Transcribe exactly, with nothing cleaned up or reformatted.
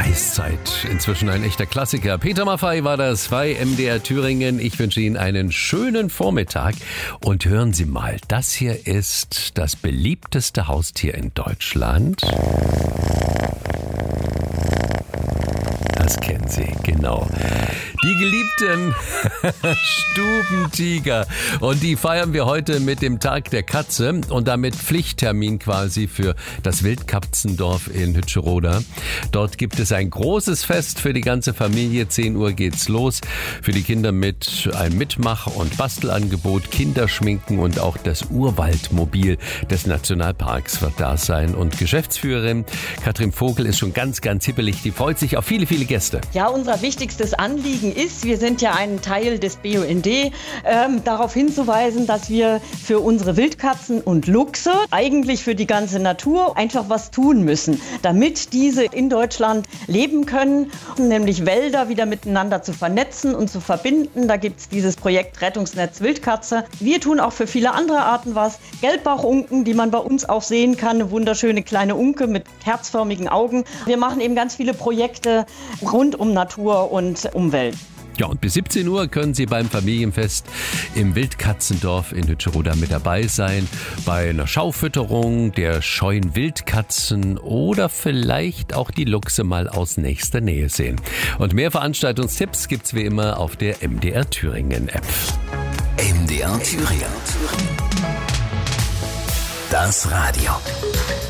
Eiszeit. Inzwischen ein echter Klassiker. Peter Maffay war das bei M D R Thüringen. Ich wünsche Ihnen einen schönen Vormittag. Und hören Sie mal, das hier ist das beliebteste Haustier in Deutschland. Das kennen Sie, genau. Die geliebten Stubentiger. Und die feiern wir heute mit dem Tag der Katze und damit Pflichttermin quasi für das Wildkatzendorf in Hütscheroda. Dort gibt es ein großes Fest für die ganze Familie. zehn Uhr geht's los. Für die Kinder mit einem Mitmach- und Bastelangebot, Kinderschminken und auch das Urwaldmobil des Nationalparks wird da sein. Und Geschäftsführerin Katrin Vogel ist schon ganz, ganz hippelig. Die freut sich auf viele, viele Gäste. Ja, unser wichtigstes Anliegen ist, wir sind ja ein Teil des B U N D, ähm, darauf hinzuweisen, dass wir für unsere Wildkatzen und Luchse, eigentlich für die ganze Natur, einfach was tun müssen, damit diese in Deutschland leben können, nämlich Wälder wieder miteinander zu vernetzen und zu verbinden. Da gibt es dieses Projekt Rettungsnetz Wildkatze. Wir tun auch für viele andere Arten was. Gelbbauchunken, die man bei uns auch sehen kann, eine wunderschöne kleine Unke mit herzförmigen Augen. Wir machen eben ganz viele Projekte rund um Natur und Umwelt. Ja, und bis siebzehn Uhr können Sie beim Familienfest im Wildkatzendorf in Hütscheroda mit dabei sein. Bei einer Schaufütterung der scheuen Wildkatzen oder vielleicht auch die Luchse mal aus nächster Nähe sehen. Und mehr Veranstaltungstipps gibt's wie immer auf der M D R Thüringen App. M D R Thüringen. Das Radio.